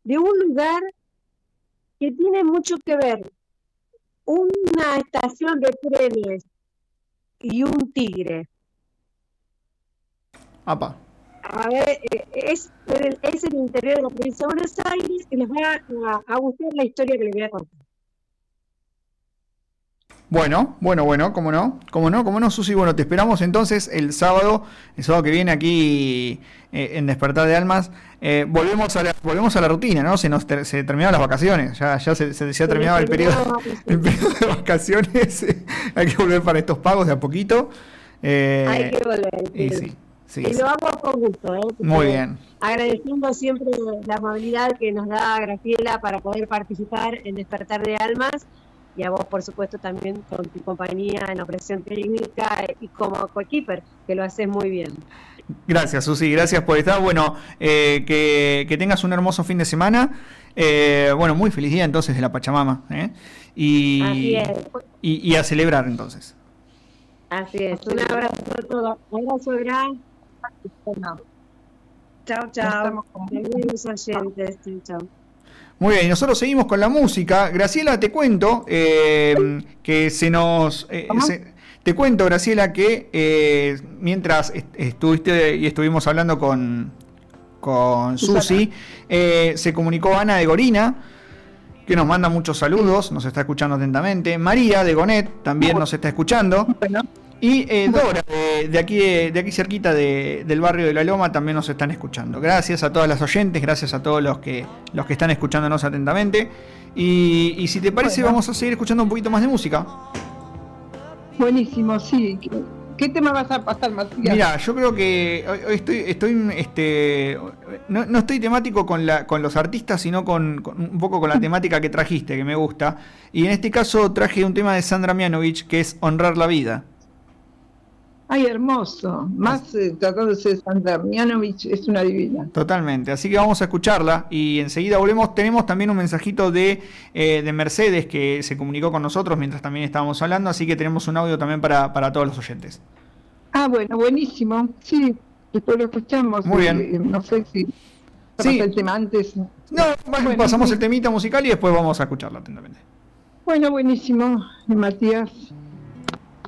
de un lugar que tiene mucho que ver, una estación de trenes y un tigre. Apa. A ver, es el interior de la provincia de Buenos Aires y les va a gustar la historia que les voy a contar. Bueno, cómo no, Susi. Bueno, te esperamos entonces el sábado que viene aquí en Despertar de Almas. Volvemos a la rutina, ¿no? Se terminaron las vacaciones, ya se ha terminado el periodo de vacaciones. Hay que volver para estos pagos de a poquito. Hay que volver, Y sí. sí, Y lo hago con gusto, muy bien. agradeciendo siempre la amabilidad que nos da Graciela para poder participar en Despertar de Almas, y a vos, por supuesto, también con tu compañía en la operación técnica y como coequiper, que lo haces muy bien. Gracias, Susi, gracias por estar. Bueno, que tengas un hermoso fin de semana. Bueno, muy feliz día entonces de la Pachamama. Así es. Y a celebrar entonces. Así es. Un abrazo a todos. Un abrazo grande. Chao, chao. Bienvenidos oyentes. Chao, chao. Muy bien, y nosotros seguimos con la música. Graciela, te cuento que se nos... te cuento, Graciela, que mientras estuviste y estuvimos hablando con Susi, se comunicó Ana de Gorina, que nos manda muchos saludos, nos está escuchando atentamente. María de Gonet también nos está escuchando. Bueno. Y Dora, de aquí cerquita del barrio de La Loma, también nos están escuchando. Gracias a todas las oyentes, gracias a todos los que están escuchándonos atentamente. Y si te parece, vamos a seguir escuchando un poquito más de música. Buenísimo, sí. ¿Qué tema vas a pasar, Matías? Mira, yo creo que no estoy temático con los artistas, sino con un poco con la temática que trajiste, que me gusta. Y en este caso traje un tema de Sandra Mianovich, que es Honrar la Vida. Ay, hermoso. Más tratándose de Sandra Mianovich, es una divina. Totalmente. Así que vamos a escucharla y enseguida volvemos. Tenemos también un mensajito de Mercedes que se comunicó con nosotros mientras también estábamos hablando, así que tenemos un audio también para todos los oyentes. Ah, bueno, buenísimo. Sí, después lo escuchamos. Muy bien. No sé si sí. El tema antes. No, bueno, pasamos el temita musical y después vamos a escucharlo atentamente. Bueno, buenísimo, Matías.